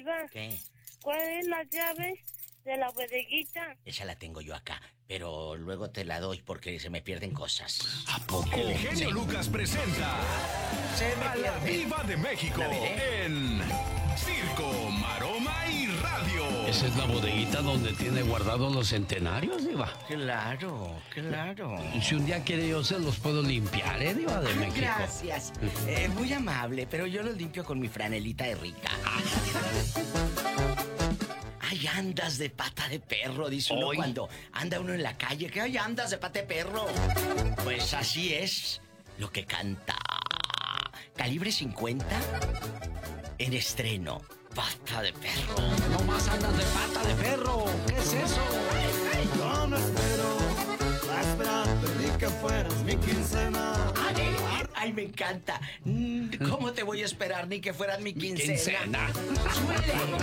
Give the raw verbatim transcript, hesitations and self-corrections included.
Diva. ¿Qué? ¿Cuál es la llave de la bodeguita? Esa la tengo yo acá, pero luego te la doy porque se me pierden cosas. ¿A poco? El genio Sí. Lucas presenta Se me a la pierde. Diva de México ¿La veré? en Circo, Maroma y Radio. Esa es la bodeguita donde tiene guardados los centenarios, Diva. Claro, claro. Y si un día quiere yo se los puedo limpiar, ¿eh, Diva de Ay, México? gracias. Eh, muy amable, pero yo los limpio con mi franelita de rica. Ay, andas de pata de perro, dice uno Hoy. cuando anda uno en la calle. Que ay, andas de pata de perro. Pues así es lo que canta Calibre cincuenta en estreno. Pata de perro. No más andas de pata de perro. ¿Qué es eso? Yo no espero, a esperar, pedí que fueras mi quincena. Ay, ay, me encanta. Mm, ¿Cómo te voy a esperar ni que fueras mi quincena? Quincena. Súbele.